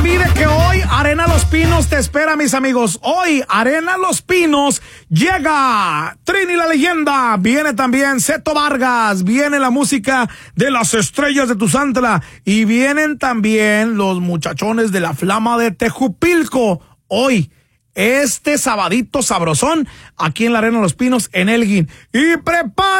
olvide que hoy Arena Los Pinos te espera, mis amigos. Hoy Arena Los Pinos llega Trini la Leyenda, viene también Seto Vargas, viene la música de las estrellas de Tuzantla y vienen también los muchachones de la Flama de Tejupilco. Hoy, este sabadito sabrosón, aquí en la Arena Los Pinos, en Elgin. Y prepara